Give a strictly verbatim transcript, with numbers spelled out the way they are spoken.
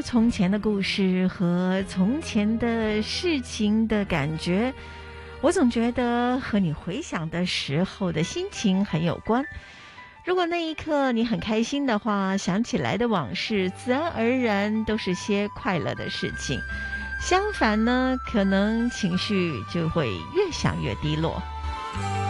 从前的故事和从前的事情的感觉，我总觉得和你回想的时候的心情很有关。如果那一刻你很开心的话，想起来的往事自然而然都是些快乐的事情。相反呢，可能情绪就会越想越低落。